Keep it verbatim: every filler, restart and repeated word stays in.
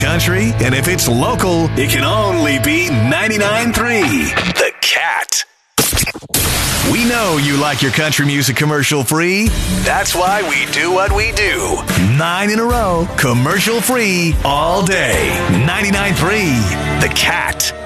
country, and if it's local, it can only be ninety-nine point three The Cat. We know you like your country music commercial free. That's why we do what we do. Nine in a row, commercial free all day. ninety-nine point three The Cat.